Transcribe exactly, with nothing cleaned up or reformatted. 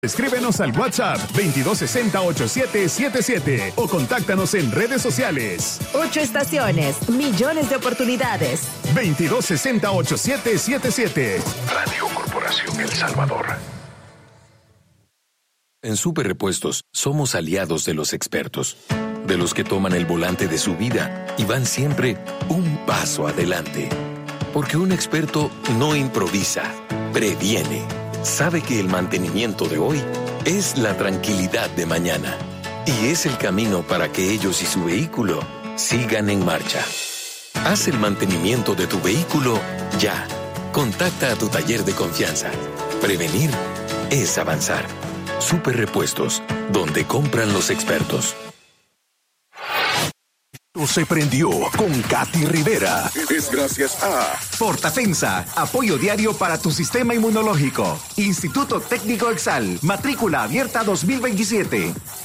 Escríbenos al WhatsApp veintidós sesenta, ochenta y siete setenta y siete o contáctanos en redes sociales. Ocho estaciones, millones de oportunidades. veintidós sesenta, ochenta y siete setenta y siete. Radio Corporación El Salvador. En Super Repuestos somos aliados de los expertos, de los que toman el volante de su vida y van siempre un paso adelante. Porque un experto no improvisa, previene. Sabe que el mantenimiento de hoy es la tranquilidad de mañana y es el camino para que ellos y su vehículo sigan en marcha. Haz el mantenimiento de tu vehículo ya. Contacta a tu taller de confianza. Prevenir es avanzar. Super Repuestos, donde compran los expertos. Se prendió con Katy Rivera. Es gracias a Fortafensa, apoyo diario para tu sistema inmunológico. Instituto Técnico Exal, matrícula abierta dos mil veintisiete.